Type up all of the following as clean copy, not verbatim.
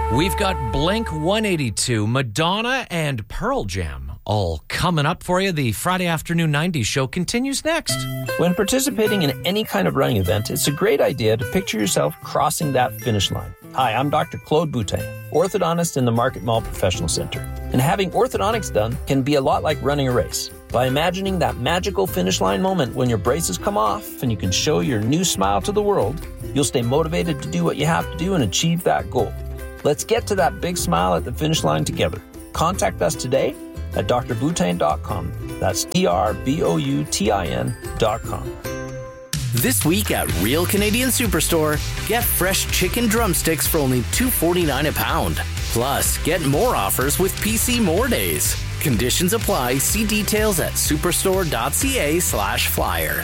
We've got Blink 182, Madonna, and Pearl Jam all coming up for you. The Friday afternoon 90s show continues next. When participating in any kind of running event, it's a great idea to picture yourself crossing that finish line. Hi, I'm Dr. Claude Boutin, orthodontist in the Market Mall Professional Center. And having orthodontics done can be a lot like running a race. By imagining that magical finish line moment when your braces come off and you can show your new smile to the world, you'll stay motivated to do what you have to do and achieve that goal. Let's get to that big smile at the finish line together. Contact us today at drboutin.com. That's DRBOUTIN.com. This week at Real Canadian Superstore, get fresh chicken drumsticks for only $2.49 a pound. Plus, get more offers with PC More Days. Conditions apply. See details at superstore.ca/flyer.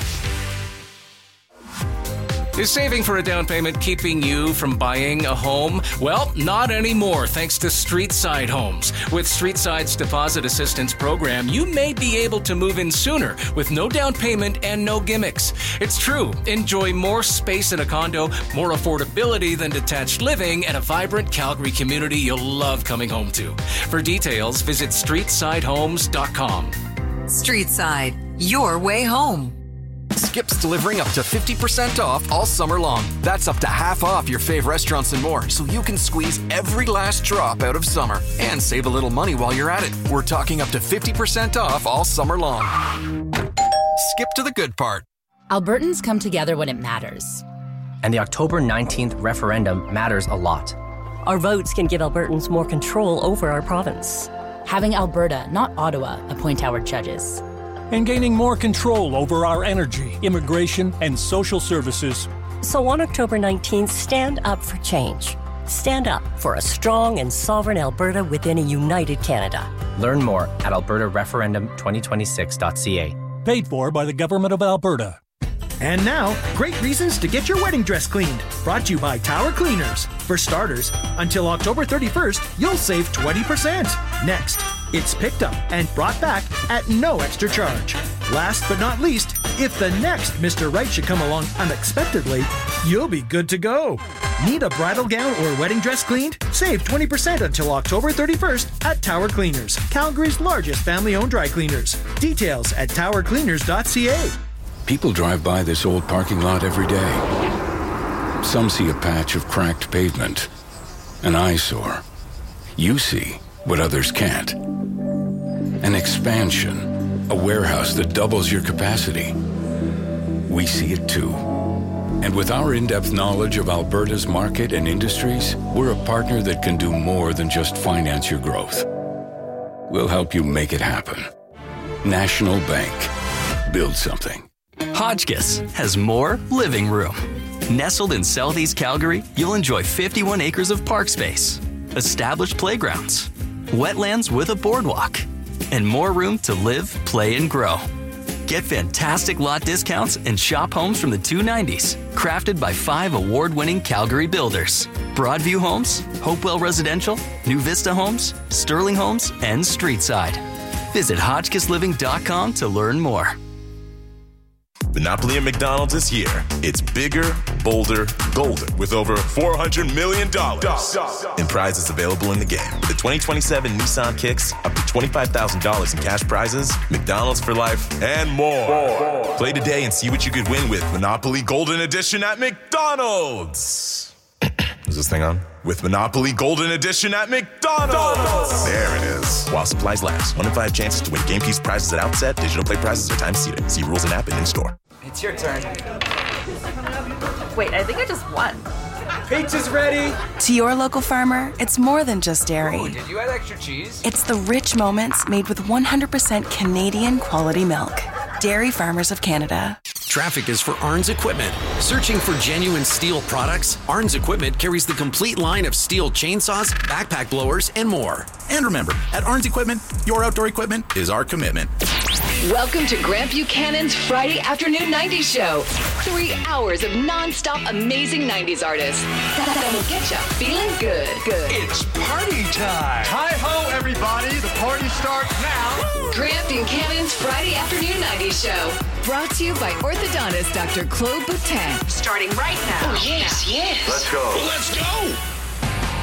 Is saving for a down payment keeping you from buying a home? Well, not anymore, thanks to Streetside Homes. With Streetside's Deposit Assistance Program, you may be able to move in sooner with no down payment and no gimmicks. It's true. Enjoy more space in a condo, more affordability than detached living, and a vibrant Calgary community you'll love coming home to. For details, visit StreetsideHomes.com. Streetside, your way home. Skip's delivering up to 50% off all summer long. That's up to half off your fave restaurants and more, so you can squeeze every last drop out of summer and save a little money while you're at it. We're talking up to 50% off all summer long. Skip to the good part. Albertans come together when it matters. And the October 19th referendum matters a lot. Our votes can give Albertans more control over our province. Having Alberta, not Ottawa, appoint our judges. And gaining more control over our energy, immigration, and social services. So on October 19th, stand up for change. Stand up for a strong and sovereign Alberta within a united Canada. Learn more at albertareferendum2026.ca. Paid for by the Government of Alberta. And now, great reasons to get your wedding dress cleaned. Brought to you by Tower Cleaners. For starters, until October 31st, you'll save 20%. Next, it's picked up and brought back at no extra charge. Last but not least, if the next Mr. Right should come along unexpectedly, you'll be good to go. Need a bridal gown or wedding dress cleaned? Save 20% until October 31st at Tower Cleaners, Calgary's largest family-owned dry cleaners. Details at towercleaners.ca. People drive by this old parking lot every day. Some see a patch of cracked pavement, an eyesore. You see what others can't. An expansion, a warehouse that doubles your capacity. We see it too. And with our in-depth knowledge of Alberta's market and industries, we're a partner that can do more than just finance your growth. We'll help you make it happen. National Bank. Build something. Hotchkiss has more living room. Nestled in Southeast Calgary, you'll enjoy 51 acres of park space, established playgrounds, wetlands with a boardwalk, and more room to live, play, and grow. Get fantastic lot discounts and shop homes from the 290s, crafted by 5 award-winning Calgary builders. Broadview Homes, Hopewell Residential, New Vista Homes, Sterling Homes, and Streetside. Visit HotchkissLiving.com to learn more. Monopoly at McDonald's is here. It's bigger, bolder, golden, with over $400 million in prizes available in the game. With the 2027 Nissan Kicks, up to $25,000 in cash prizes, McDonald's for life, and more. Play today and see what you could win with Monopoly Golden Edition at McDonald's. Is this thing on? With Monopoly Golden Edition at McDonald's. There it is. While supplies last. 1 in 5 chances to win game piece prizes at outset. Digital play prizes are time seated. See rules and app and in-store. It's your turn. Wait, I think I just won. Pizza's ready. To your local farmer, it's more than just dairy. Oh, did you add extra cheese? It's the rich moments made with 100% Canadian quality milk. Dairy Farmers of Canada. Traffic is for Arns Equipment. Searching for genuine steel products? Arns Equipment carries the complete line of steel chainsaws, backpack blowers, and more. And remember, at Arns Equipment, your outdoor equipment is our commitment. Welcome to Grant Buchanan's Friday Afternoon 90s Show. 3 hours of non-stop amazing 90s artists that'll get you feeling good. It's party time. Hi-ho, everybody. The party starts now. Grant Buchanan's Friday Afternoon 90s Show. Brought to you by orthodontist Dr. Claude Boutin. Starting right now. Oh, yes. Let's go. Let's go.